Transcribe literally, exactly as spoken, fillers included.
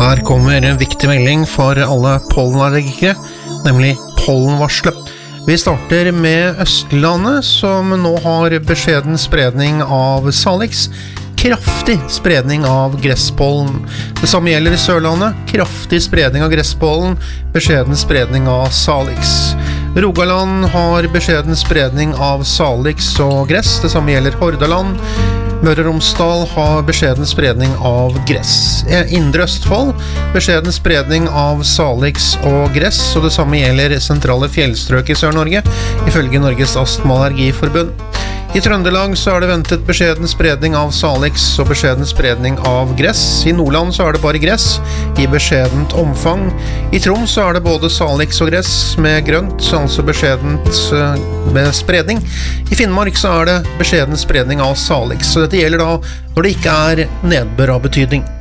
Her kommer en viktig melding for alle pollenallergikere, nemlig pollenvarslet. Vi starter med Østlandet, som nå har beskjeden spredning av Salix, kraftig spredning av gresspollen. Det samme gjelder i Sørlandet, kraftig spredning av gresspollen, beskjeden spredning av Salix. Rogaland har beskjeden spredning av Salix og gress, det samme gjelder Hordaland. Møre og Romsdal har beskjeden spredning av gress. Indre Østfold, beskjeden spredning av Salix og gress, og det samme gjelder sentrale fjellstrøk i Sør-Norge, ifølge Norges Astma- og Allergiforbund. I Trøndelag så er det ventet beskjeden spredning av Salix og beskjeden spredning av gress. I Nordland så er det bare gress i beskjedent omfang. I Troms så er det både Salix og gress med grønt, altså beskjedent med spredning. I Finnmark så er det beskjeden spredning av Salix, så dette gjelder da når det ikke er nedbør av betydning.